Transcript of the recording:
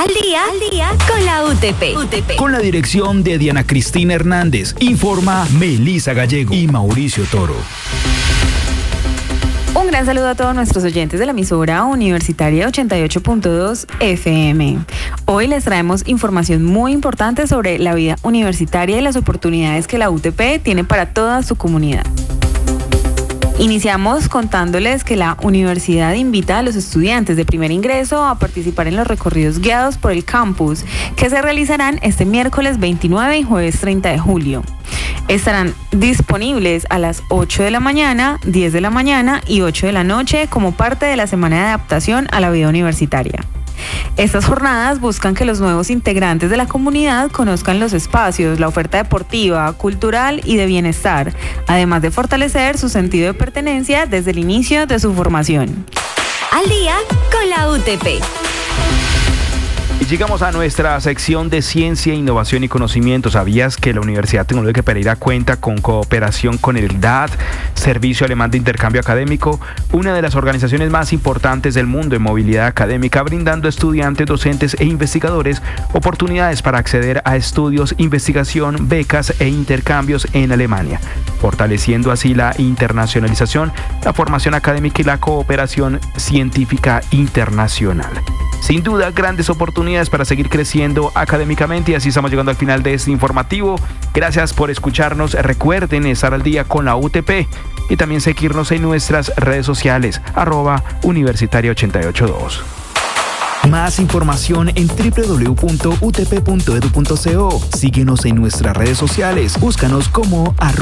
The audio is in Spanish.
Al día con la UTP. Con la dirección de Diana Cristina Hernández. Informa Melissa Gallego y Mauricio Toro. Un gran saludo a todos nuestros oyentes de la emisora universitaria 88.2 FM. Hoy les traemos información muy importante sobre la vida universitaria y las oportunidades que la UTP tiene para toda su comunidad. Iniciamos contándoles que la universidad invita a los estudiantes de primer ingreso a participar en los recorridos guiados por el campus, que se realizarán este miércoles 29 y jueves 30 de julio. Estarán disponibles a las 8 de la mañana, 10 de la mañana y 8 de la noche como parte de la semana de adaptación a la vida universitaria. Estas jornadas buscan que los nuevos integrantes de la comunidad conozcan los espacios, la oferta deportiva, cultural y de bienestar, además de fortalecer su sentido de pertenencia desde el inicio de su formación. Al día con la UTP. Y llegamos a nuestra sección de ciencia, innovación y conocimiento. ¿Sabías que la Universidad Tecnológica de Pereira cuenta con cooperación con el DAT, Servicio Alemán de Intercambio Académico, una de las organizaciones más importantes del mundo en movilidad académica, brindando a estudiantes, docentes e investigadores oportunidades para acceder a estudios, investigación, becas e intercambios en Alemania, fortaleciendo así la internacionalización, la formación académica y la cooperación científica internacional? Sin duda, grandes oportunidades para seguir creciendo académicamente, y así estamos llegando al final de este informativo. Gracias por escucharnos. Recuerden estar al día con la UTP y también seguirnos en nuestras redes sociales, @universitaria882. Más información en www.utp.edu.co. Síguenos en nuestras redes sociales. Búscanos como